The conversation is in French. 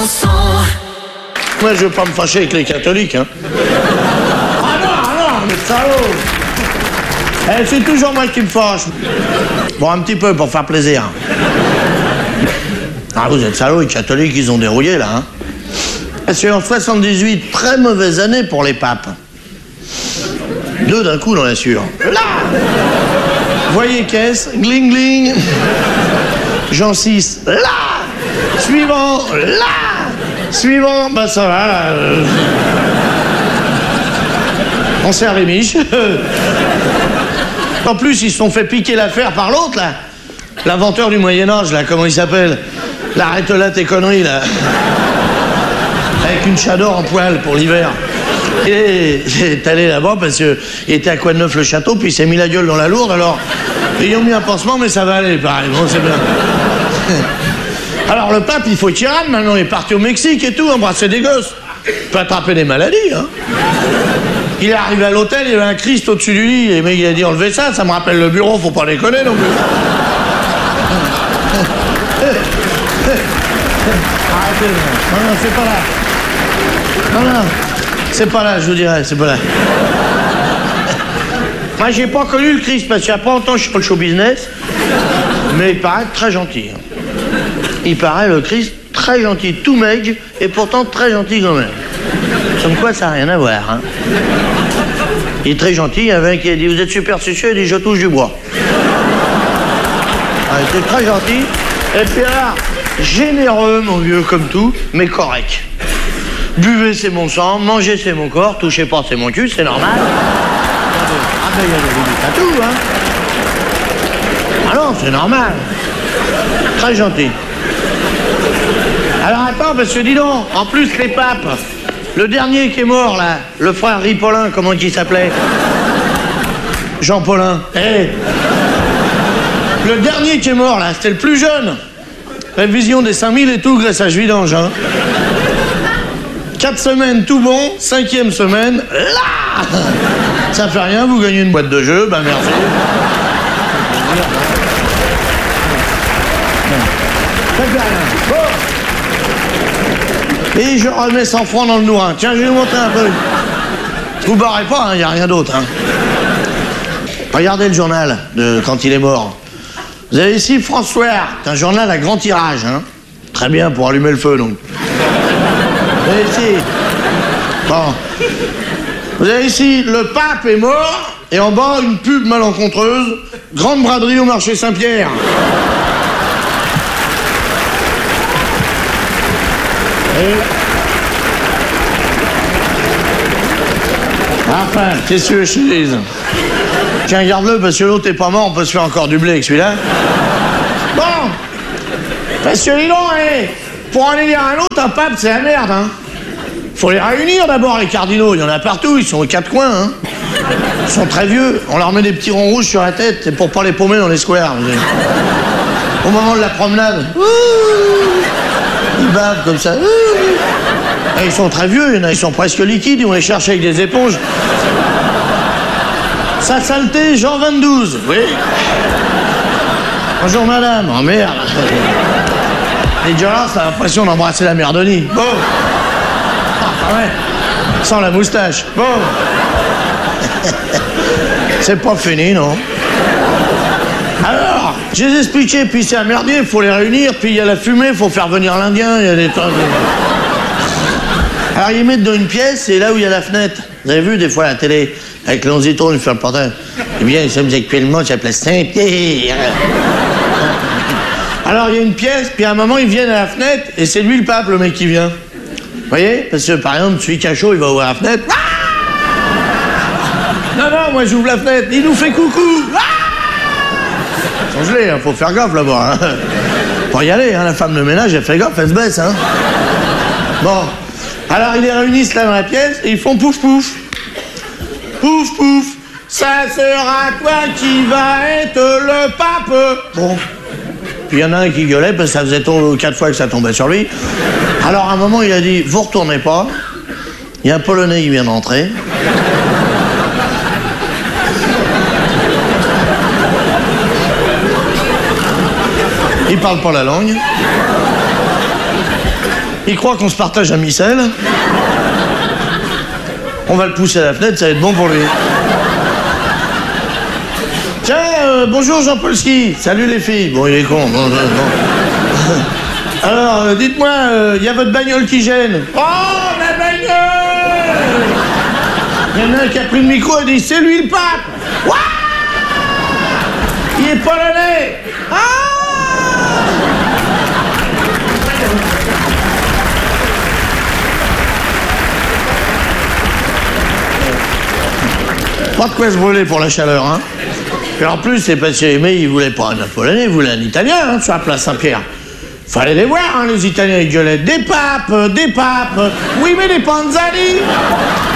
chanson. Moi, je veux pas me fâcher avec les catholiques, hein. Ah non, mais salaud. C'est toujours moi qui me fâche. Bon, un petit peu pour faire plaisir. Ah, vous êtes salauds, les catholiques, ils ont dérouillé, là, hein. C'est en 78, très mauvaise année pour les papes. 2 d'un coup, dans la sueur. Là! Voyez caisse, gling gling. Jean VI, là! Suivant, là! Suivant, bah ça va, là. On s'est à Rémiche. En plus, ils se sont fait piquer l'affaire par l'autre, là. L'inventeur du Moyen-Âge, là, comment il s'appelle? Arrête-là tes conneries, là. Avec une chador en poil pour l'hiver. Et est allé là-bas parce qu'il était à Coineuf le château, puis il s'est mis la gueule dans la lourde, alors ils ont mis un pansement, mais ça va aller, pareil. Bon, c'est bien. Alors le pape, il faut qu'il rame maintenant, il est parti au Mexique et tout, embrasser des gosses. Il peut attraper des maladies, hein. Il est arrivé à l'hôtel, il y avait un Christ au-dessus du lit, et le mec il a dit enlevez ça, ça me rappelle le bureau, faut pas déconner non plus. Arrêtez, non, c'est pas là. Non, c'est pas là, je vous dirais, c'est pas là. Moi, j'ai pas connu le Christ, parce qu'il y a pas longtemps, je suis pas le show business, mais il paraît très gentil. Il paraît, le Christ, très gentil, tout maigre, et pourtant très gentil quand même. Comme quoi, ça n'a rien à voir, hein. Il est très gentil, il y avait un qui a dit, vous êtes superstitieux, il dit, je touche du bois. Ah, il était très gentil, et puis alors, généreux, mon vieux, comme tout, mais correct. Buvez, c'est mon sang, mangez, c'est mon corps, touchez pas, c'est mon cul, c'est normal. Ah ben, il y a des limites à tout, hein. Ah non, c'est normal. Très gentil. Alors attends, parce que dis donc, en plus, les papes, le dernier qui est mort, là, le frère Ripollin, comment il s'appelait? Jean Paulin. Hey. Le dernier qui est mort, là, c'était le plus jeune. Révision des 5000 et tout, graissage vidange, hein. 4 semaines, tout bon. 5e semaine, là! Ça fait rien, vous gagnez une boîte de jeu, ben merci. Ça fait rien. Bon. Et je remets 100 francs dans le nourrin. Tiens, je vais vous montrer un peu. Vous barrez pas, il n'y a rien d'autre, hein. Regardez le journal de quand il est mort. Vous avez ici François, c'est un journal à grand tirage, hein. Très bien pour allumer le feu, donc. Vous avez ici... Bon. Vous avez ici, le pape est mort, et en bas, une pub malencontreuse, grande braderie au marché Saint-Pierre. Et... Enfin, qu'est-ce que je te dise? Tiens, garde-le, parce que l'autre est pas mort, on peut se faire encore du blé avec celui-là. Bon. Parce que dis donc, pour en élire un autre, un pape, c'est la merde, hein. Faut les réunir d'abord, les cardinaux. Il y en a partout, ils sont aux 4 coins, hein. Ils sont très vieux. On leur met des petits ronds rouges sur la tête, c'est pour pas les paumer dans les squares. Au moment de la promenade, ils bavent comme ça. Et ils sont très vieux, il y en a, ils sont presque liquides, on les cherche avec des éponges. Sa saleté, Jean 22, oui. Bonjour madame, oh merde. Dégueulasse, t'as l'impression d'embrasser la mère Denis. Bon. Ah ouais. Sans la moustache. Bon. C'est pas fini, non? Alors, je les ai expliqué, puis c'est un merdier, il faut les réunir, puis il y a la fumée, il faut faire venir l'Indien, il y a des tas de... Alors, ils mettent dans une pièce, et là où il y a la fenêtre, vous avez vu des fois à la télé, avec l'onziton, il fait le portail. Eh bien, nous sommes actuellement, ça s'appelle Saint-Pierre. Alors, il y a une pièce, puis à un moment, ils viennent à la fenêtre, et c'est lui le pape, le mec qui vient. Vous voyez? Parce que, par exemple, celui qui a chaud, il va ouvrir la fenêtre. Ah non, non, moi, j'ouvre la fenêtre. Il nous fait coucou. Ah sont gelés, hein, faut faire gaffe, là-bas. Hein. Faut y aller, hein, la femme de ménage, elle fait gaffe, elle se baisse, hein. Bon. Alors, ils les réunissent là dans la pièce, et ils font pouf, pouf. Pouf, pouf. Ça sera toi qui vas être le pape. Bon. Puis il y en a un qui gueulait parce que ça faisait 4 fois que ça tombait sur lui. Alors à un moment, il a dit, vous retournez pas. Il y a un Polonais qui vient d'entrer. Il parle pas la langue. Il croit qu'on se partage un missel. On va le pousser à la fenêtre, ça va être bon pour lui. Tiens, bonjour Jean-Polski. Salut les filles. Bon, il est con. Bon. Alors, dites-moi, y a votre bagnole qui gêne? Oh, ma bagnole! Il y en a un qui a pris le micro et dit, c'est lui le pape! Ouah! Il est polonais! Ah! Pas de quoi se brûler pour la chaleur, hein? Puis en plus, c'est parce qu'Aimé, il voulait pas un Polonais, il voulait un Italien, hein, sur la place Saint-Pierre. Fallait les voir, hein, les Italiens, ils gueulaient des papes, oui, mais des panzani!